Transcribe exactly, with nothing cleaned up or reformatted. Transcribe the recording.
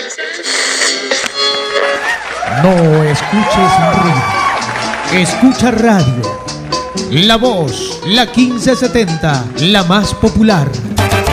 No escuches ruido. Escucha radio. La Voz, la quince setenta, la más popular.